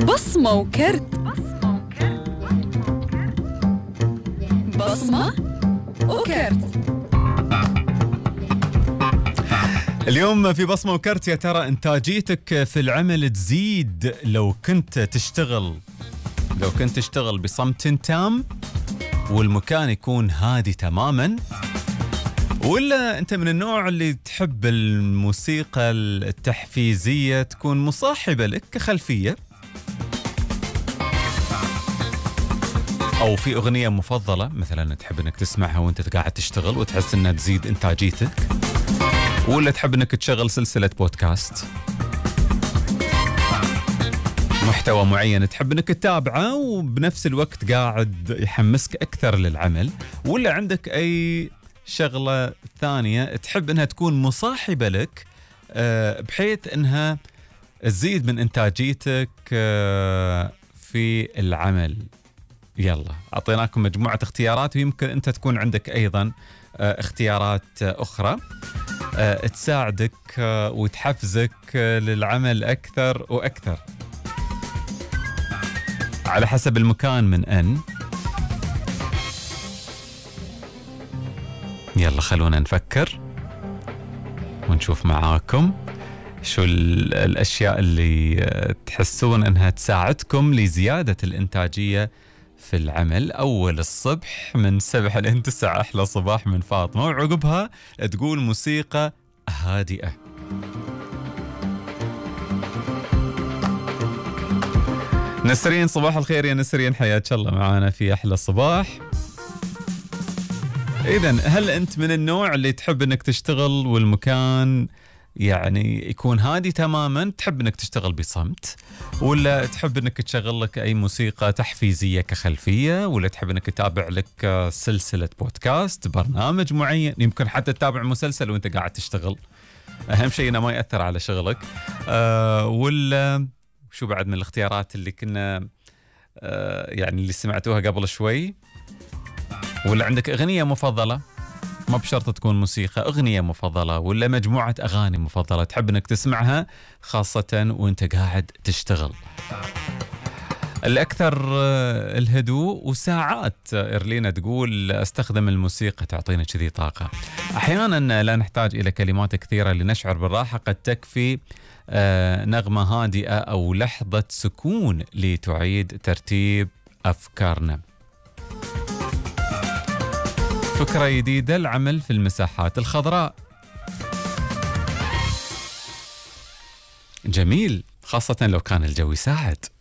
بصمة وكرت. بصمة وكرت. اليوم في بصمة وكرت، يا ترى إنتاجيتك في العمل تزيد لو كنت تشتغل بصمت تام والمكان يكون هادي تماما، ولا أنت من النوع اللي تحب الموسيقى التحفيزية تكون مصاحبة لك كخلفية، أو في أغنية مفضلة مثلا تحب أنك تسمعها وأنت قاعد تشتغل وتحس أنها تزيد إنتاجيتك، ولا تحب أنك تشغل سلسلة بودكاست، محتوى معين تحب أنك تتابعه وبنفس الوقت قاعد يحمسك أكثر للعمل، ولا عندك أي شغلة ثانية تحب أنها تكون مصاحبة لك بحيث أنها تزيد من إنتاجيتك في العمل. يلا أعطيناكم مجموعة اختيارات، ويمكن أنت تكون عندك أيضا اختيارات أخرى تساعدك وتحفزك للعمل أكثر وأكثر على حسب المكان من أن. يلا خلونا نفكر ونشوف معاكم شو الأشياء اللي تحسون أنها تساعدكم لزيادة الإنتاجية في العمل. أول الصبح من 7 لين 9 أحلى صباح من فاطمة، وعقبها تقول موسيقى هادئة. نسرين، صباح الخير يا نسرين، حياك الله معانا في أحلى صباح. إذن هل أنت من النوع اللي تحب أنك تشتغل والمكان يعني يكون هادي تماما، تحب أنك تشتغل بصمت، ولا تحب أنك تشغل لك أي موسيقى تحفيزية كخلفية، ولا تحب أنك تتابع لك سلسلة بودكاست، برنامج معين، يمكن حتى تتابع مسلسل وانت قاعد تشتغل، أهم شيء أنه ما يأثر على شغلك، ولا شو بعد من الاختيارات اللي كنا يعني اللي سمعتوها قبل شوي، ولا عندك أغنية مفضلة، ما بشرط تكون موسيقى، أغنية مفضلة ولا مجموعة أغاني مفضلة تحب أنك تسمعها خاصة وأنت قاعد تشتغل. الأكثر الهدوء، وساعات إرلينا تقول أستخدم الموسيقى تعطينا كذي طاقة. أحيانا لا نحتاج إلى كلمات كثيرة لنشعر بالراحة، قد تكفي نغمة هادئة أو لحظة سكون لتعيد ترتيب أفكارنا. فكرة جديدة، العمل في المساحات الخضراء. جميل، خاصة لو كان الجو يساعد.